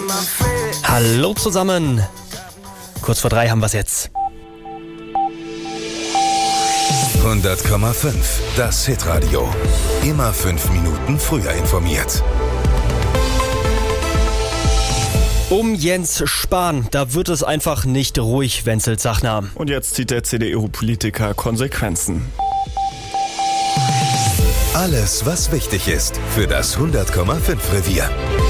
Hallo zusammen. Kurz vor 3 haben wir es jetzt. 100,5. Das Hitradio. Immer 5 Minuten früher informiert. Um Jens Spahn, da wird es einfach nicht ruhig, Wenzel Zachner. Und jetzt zieht der CDU-Politiker Konsequenzen. Alles, was wichtig ist für das 100,5 Revier.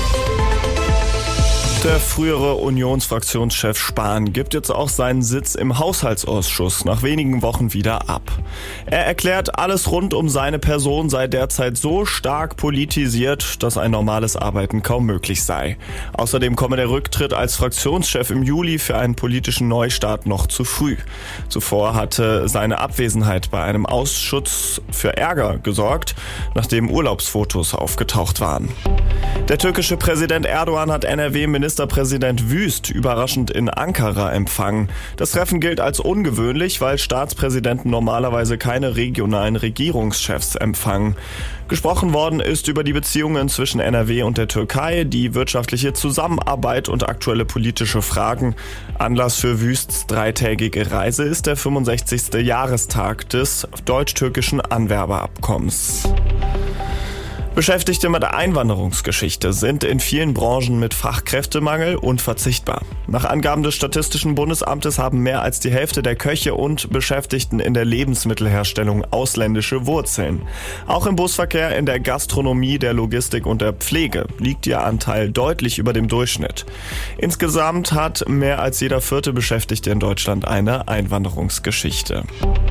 Der frühere Unionsfraktionschef Spahn gibt jetzt auch seinen Sitz im Haushaltsausschuss nach wenigen Wochen wieder ab. Er erklärt, alles rund um seine Person sei derzeit so stark politisiert, dass ein normales Arbeiten kaum möglich sei. Außerdem komme der Rücktritt als Fraktionschef im Juli für einen politischen Neustart noch zu früh. Zuvor hatte seine Abwesenheit bei einem Ausschuss für Ärger gesorgt, nachdem Urlaubsfotos aufgetaucht waren. Der türkische Präsident Erdogan hat NRW-Ministerpräsident Wüst überraschend in Ankara empfangen. Das Treffen gilt als ungewöhnlich, weil Staatspräsidenten normalerweise keine regionalen Regierungschefs empfangen. Gesprochen worden ist über die Beziehungen zwischen NRW und der Türkei, die wirtschaftliche Zusammenarbeit und aktuelle politische Fragen. Anlass für Wüsts 3-tägige Reise ist der 65. Jahrestag des deutsch-türkischen Anwerberabkommens. Beschäftigte mit der Einwanderungsgeschichte sind in vielen Branchen mit Fachkräftemangel unverzichtbar. Nach Angaben des Statistischen Bundesamtes haben mehr als die Hälfte der Köche und Beschäftigten in der Lebensmittelherstellung ausländische Wurzeln. Auch im Busverkehr, in der Gastronomie, der Logistik und der Pflege liegt ihr Anteil deutlich über dem Durchschnitt. Insgesamt hat mehr als jeder 4. Beschäftigte in Deutschland eine Einwanderungsgeschichte.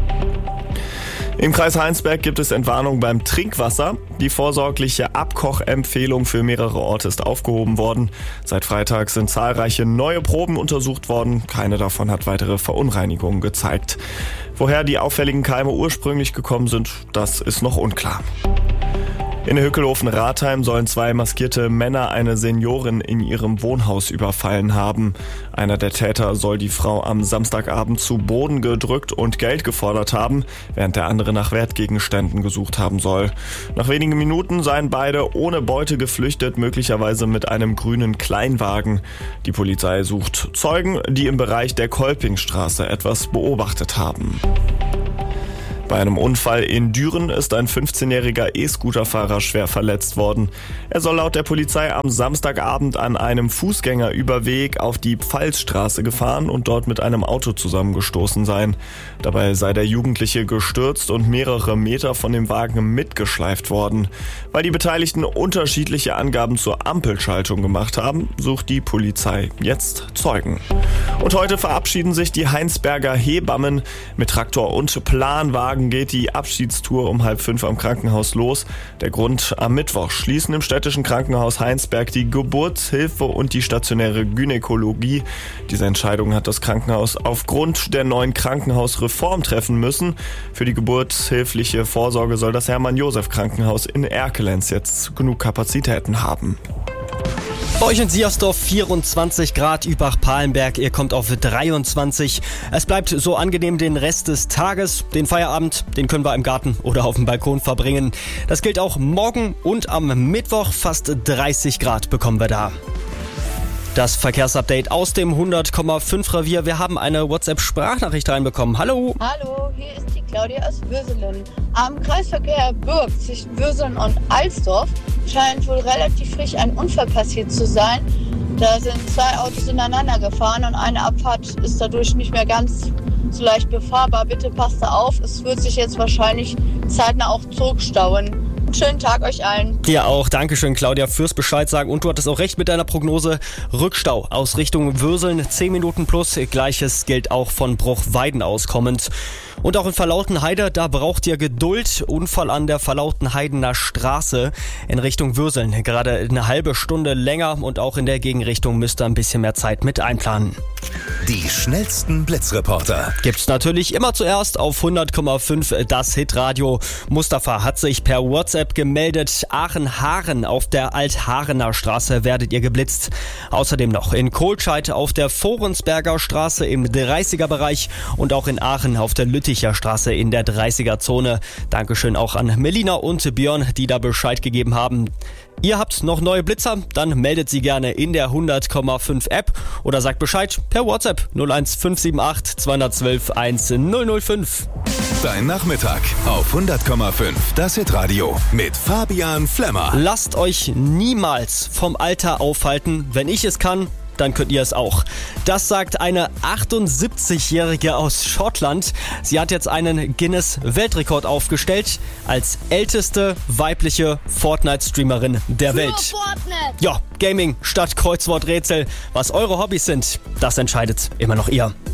Im Kreis Heinsberg gibt es Entwarnung beim Trinkwasser. Die vorsorgliche Abkochempfehlung für mehrere Orte ist aufgehoben worden. Seit Freitag sind zahlreiche neue Proben untersucht worden. Keine davon hat weitere Verunreinigungen gezeigt. Woher die auffälligen Keime ursprünglich gekommen sind, das ist noch unklar. In Hückelhofen-Rathheim sollen 2 maskierte Männer eine Seniorin in ihrem Wohnhaus überfallen haben. Einer der Täter soll die Frau am Samstagabend zu Boden gedrückt und Geld gefordert haben, während der andere nach Wertgegenständen gesucht haben soll. Nach wenigen Minuten seien beide ohne Beute geflüchtet, möglicherweise mit einem grünen Kleinwagen. Die Polizei sucht Zeugen, die im Bereich der Kolpingstraße etwas beobachtet haben. Bei einem Unfall in Düren ist ein 15-jähriger E-Scooter-Fahrer schwer verletzt worden. Er soll laut der Polizei am Samstagabend an einem Fußgängerüberweg auf die Pfalzstraße gefahren und dort mit einem Auto zusammengestoßen sein. Dabei sei der Jugendliche gestürzt und mehrere Meter von dem Wagen mitgeschleift worden. Weil die Beteiligten unterschiedliche Angaben zur Ampelschaltung gemacht haben, sucht die Polizei jetzt Zeugen. Und heute verabschieden sich die Heinsberger Hebammen. Mit Traktor und Planwagen geht die Abschiedstour um 4:30 am Krankenhaus los. Der Grund: am Mittwoch schließen im städtischen Krankenhaus Heinsberg die Geburtshilfe und die stationäre Gynäkologie. Diese Entscheidung hat das Krankenhaus aufgrund der neuen Krankenhausreform treffen müssen. Für die geburtshilfliche Vorsorge soll das Hermann-Josef-Krankenhaus in Erkelenz jetzt genug Kapazitäten haben. Bei euch in Siersdorf 24 Grad, Übach-Palenberg, ihr kommt auf 23. Es bleibt so angenehm den Rest des Tages. Den Feierabend, den können wir im Garten oder auf dem Balkon verbringen. Das gilt auch morgen und am Mittwoch. Fast 30 Grad bekommen wir da. Das Verkehrsupdate aus dem 100,5 Revier. Wir haben eine WhatsApp-Sprachnachricht reinbekommen. Hallo. Hallo, hier ist die Claudia aus Würselen. Am Kreisverkehr Bürg zwischen Würselen und Alsdorf scheint wohl relativ frisch ein Unfall passiert zu sein. Da sind 2 Autos ineinander gefahren und eine Abfahrt ist dadurch nicht mehr ganz so leicht befahrbar. Bitte passt da auf, es wird sich jetzt wahrscheinlich zeitnah auch zurückstauen. Schönen Tag euch allen. Dir auch. Dankeschön, Claudia, fürs Bescheid sagen. Und du hattest auch recht mit deiner Prognose. Rückstau aus Richtung Würseln, 10 Minuten plus. Gleiches gilt auch von Bruchweiden aus kommend. Und auch in Verlautenheide, da braucht ihr Geduld. Unfall an der Verlautenheidener Straße in Richtung Würseln. Gerade eine halbe Stunde länger und auch in der Gegenrichtung müsst ihr ein bisschen mehr Zeit mit einplanen. Die schnellsten Blitzreporter Gibt's natürlich immer zuerst auf 100,5 das Hitradio. Mustafa hat sich per WhatsApp gemeldet. Aachen-Haaren auf der Althaarener Straße werdet ihr geblitzt. Außerdem noch in Kohlscheid auf der Forensberger Straße im 30er-Bereich und auch in Aachen auf der Lütticher Straße in der 30er-Zone. Dankeschön auch an Melina und Björn, die da Bescheid gegeben haben. Ihr habt noch neue Blitzer? Dann meldet sie gerne in der 100,5 App oder sagt Bescheid per WhatsApp 01578 212 1005. Dein Nachmittag auf 100,5. Das Hitradio mit Fabian Flemmer. Lasst euch niemals vom Alter aufhalten. Wenn ich es kann, dann könnt ihr es auch. Das sagt eine 78-Jährige aus Schottland. Sie hat jetzt einen Guinness-Weltrekord aufgestellt als älteste weibliche Fortnite-Streamerin der Welt. Fortnite. Ja, Gaming statt Kreuzworträtsel. Was eure Hobbys sind, das entscheidet immer noch ihr.